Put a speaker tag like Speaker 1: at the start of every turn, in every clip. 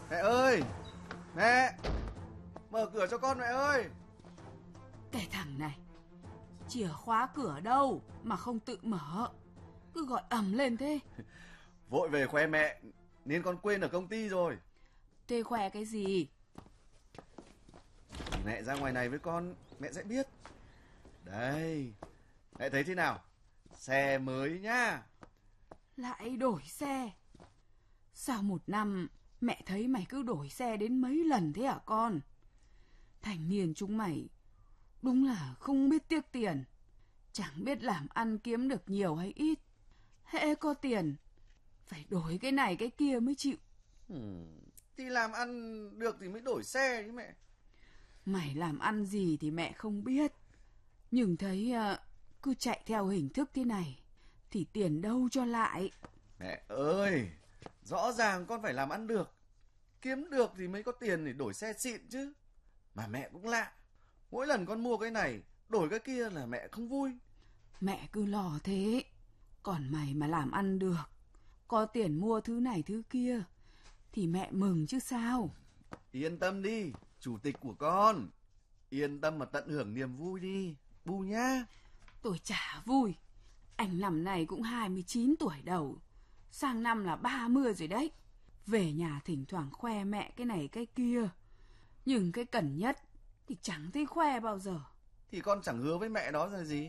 Speaker 1: Mẹ ơi! Mẹ! Mở cửa cho con mẹ ơi!
Speaker 2: Cái thằng này, chìa khóa cửa đâu mà không tự mở, cứ gọi ầm lên thế.
Speaker 1: Vội về khoe mẹ nên con quên ở công ty rồi.
Speaker 2: Thế khoe cái gì?
Speaker 1: Thì mẹ ra ngoài này với con, mẹ sẽ biết. Đây, mẹ thấy thế nào? Xe mới nhá.
Speaker 2: Lại đổi xe? Sao một năm mẹ thấy mày cứ đổi xe đến mấy lần thế hả con? Thành niên chúng mày đúng là không biết tiếc tiền. Chẳng biết làm ăn kiếm được nhiều hay ít. Hễ có tiền phải đổi cái này cái kia mới chịu.
Speaker 1: Thì làm ăn được thì mới đổi xe chứ mẹ.
Speaker 2: Mày làm ăn gì thì mẹ không biết. Nhưng thấy cứ chạy theo hình thức thế này thì tiền đâu cho lại.
Speaker 1: Mẹ ơi, rõ ràng con phải làm ăn được. Kiếm được thì mới có tiền để đổi xe xịn chứ. Mà mẹ cũng lạ. Mỗi lần con mua cái này, đổi cái kia là mẹ không vui.
Speaker 2: Mẹ cứ lo thế. Còn mày mà làm ăn được, có tiền mua thứ này thứ kia thì mẹ mừng chứ sao.
Speaker 1: Yên tâm đi, chủ tịch của con. Yên tâm mà tận hưởng niềm vui đi, Bu nhá.
Speaker 2: Tôi chả vui. Anh năm này cũng 29 tuổi đầu, sang năm là 30 rồi đấy. Về nhà thỉnh thoảng khoe mẹ cái này cái kia, nhưng cái cần nhất thì chẳng thấy khoe bao giờ.
Speaker 1: Thì con chẳng hứa với mẹ đó là gì.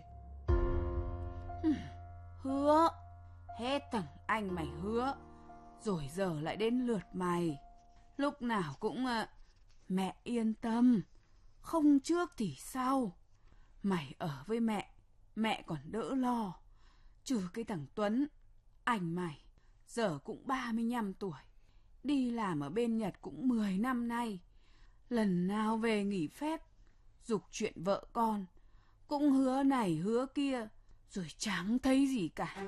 Speaker 2: Hứa? Hết thằng anh mày hứa, rồi giờ lại đến lượt mày. Lúc nào cũng mẹ yên tâm, không trước thì sau. Mày ở với mẹ còn đỡ lo. Trừ cái thằng Tuấn, anh mày, giờ cũng 35 tuổi. Đi làm ở bên Nhật cũng 10 năm nay. Lần nào về nghỉ phép, giục chuyện vợ con, cũng hứa này hứa kia, rồi chẳng thấy gì cả.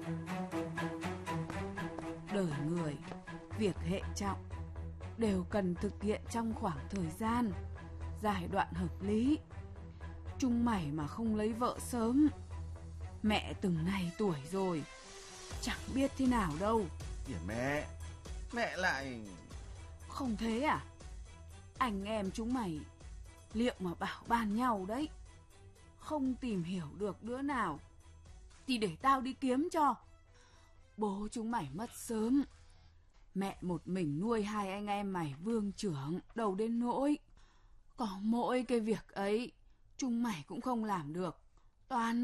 Speaker 2: Đời người, việc hệ trọng, đều cần thực hiện trong khoảng thời gian, giai đoạn hợp lý. Chúng mày mà không lấy vợ sớm, mẹ từng này tuổi rồi, chẳng biết thế nào đâu.
Speaker 1: Kìa mẹ lại...
Speaker 2: Không thế à? Anh em chúng mày liệu mà bảo ban nhau đấy. Không tìm hiểu được đứa nào thì để tao đi kiếm cho. Bố chúng mày mất sớm, mẹ một mình nuôi hai anh em mày vương trưởng, đâu đến nỗi. Có mỗi cái việc ấy chúng mày cũng không làm được, toàn